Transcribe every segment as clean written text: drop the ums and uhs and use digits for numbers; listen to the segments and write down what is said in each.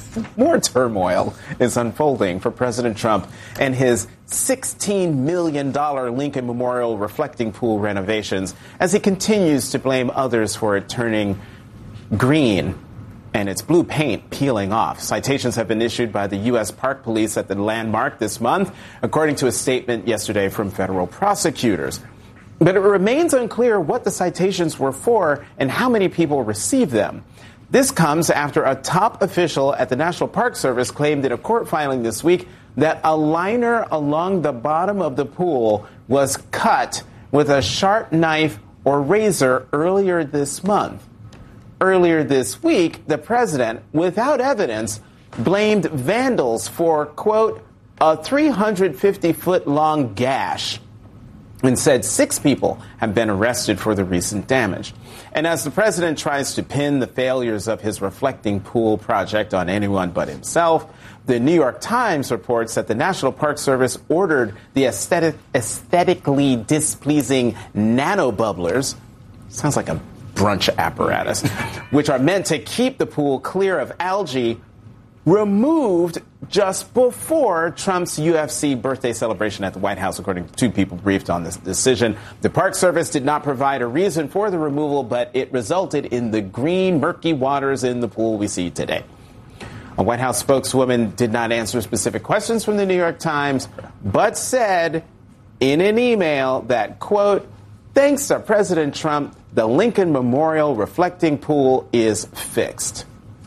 more turmoil is unfolding for President Trump and his $16 million Lincoln Memorial reflecting pool renovations as he continues to blame others for it turning green and its blue paint peeling off. Citations have been issued by the U.S. Park Police at the landmark this month, according to a statement yesterday from federal prosecutors. But it remains unclear what the citations were for and how many people received them. This comes after a top official at the National Park Service claimed in a court filing this week that a liner along the bottom of the pool was cut with a sharp knife or razor earlier this month. Earlier this week, the president, without evidence, blamed vandals for, quote, a 350-foot-long gash, and said 6 people have been arrested for the recent damage. And as the president tries to pin the failures of his reflecting pool project on anyone but himself, the New York Times reports that the National Park Service ordered the aesthetically displeasing nanobubblers, sounds like a brunch apparatus, which are meant to keep the pool clear of algae, removed just before Trump's UFC birthday celebration at the White House, according to 2 people briefed on this decision. The Park Service did not provide a reason for the removal, but it resulted in the green, murky waters in the pool we see today. A White House spokeswoman did not answer specific questions from the New York Times, but said in an email that, quote, thanks to President Trump, the Lincoln Memorial reflecting pool is fixed.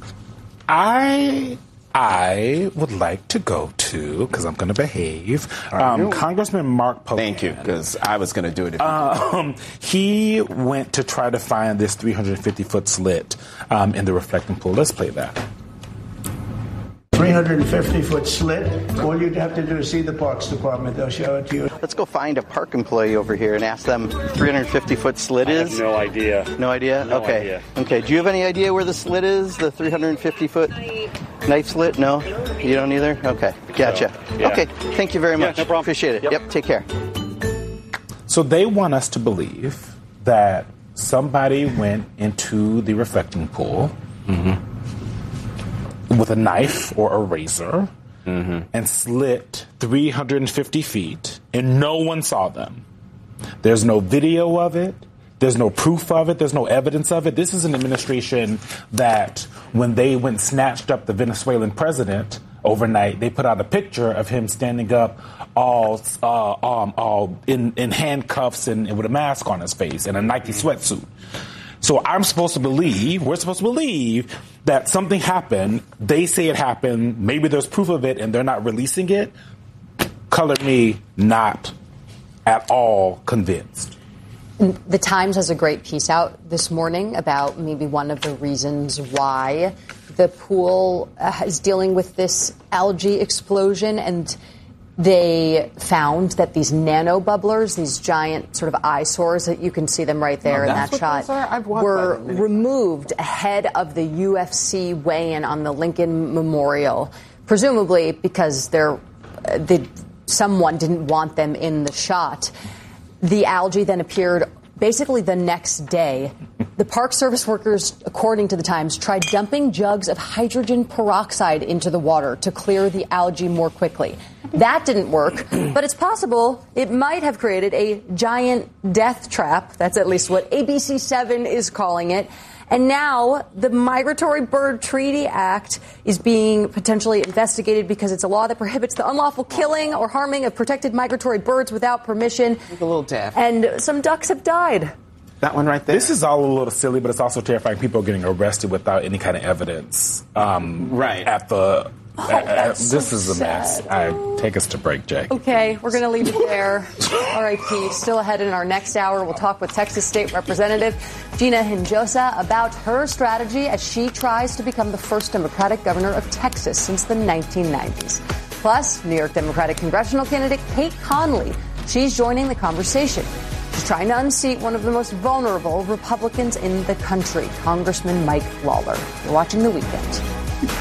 I would like to go to, because I'm going to behave, Congressman Mark Pocan. Thank you, because I was going to do it. He went to try to find this 350-foot slit in the reflecting pool. Let's play that. 350-foot slit. All you'd have to do is see the Parks Department. They'll show it to you. Let's go find a park employee over here and ask them 350-foot slit is. I have no idea. No idea? No okay. idea. Okay. Do you have any idea where the slit is? The 350-foot knife slit? No? You don't either? Okay. Gotcha. So, yeah. Okay. Thank you very much. No problem. Appreciate it. Yep. Take care. So they want us to believe that somebody went into the reflecting pool with a knife or a razor and slit 350 feet, and no one saw them. There's no video of it. There's no proof of it. There's no evidence of it. This is an administration that when they went snatched up the Venezuelan president overnight, they put out a picture of him standing up all in handcuffs and with a mask on his face and a Nike sweatsuit. So we're supposed to believe that something happened. They say it happened. Maybe there's proof of it and they're not releasing it. Color me not at all convinced. The Times has a great piece out this morning about maybe one of the reasons why the pool is dealing with this algae explosion, and they found that these nano bubblers, these giant sort of eyesores that you can see them right there in that shot, were removed ahead of the UFC weigh-in on the Lincoln Memorial, presumably because someone didn't want them in the shot. The algae then appeared basically the next day. The Park Service workers, according to the Times, tried dumping jugs of hydrogen peroxide into the water to clear the algae more quickly. That didn't work, but it's possible it might have created a giant death trap. That's at least what ABC7 is calling it. And now the Migratory Bird Treaty Act is being potentially investigated because it's a law that prohibits the unlawful killing or harming of protected migratory birds without permission. Look a little daft. And some ducks have died. That one right there. This is all a little silly, but it's also terrifying. People are getting arrested without any kind of evidence. Right. At the... this is a mess. Take us to break, Jay. Okay, we're going to leave it there. R.I.P. Still ahead in our next hour, we'll talk with Texas State Representative Gina Hinojosa about her strategy as she tries to become the first Democratic governor of Texas since the 1990s. Plus, New York Democratic congressional candidate Kate Conley. She's joining the conversation. She's trying to unseat one of the most vulnerable Republicans in the country, Congressman Mike Lawler. You're watching The Weekend.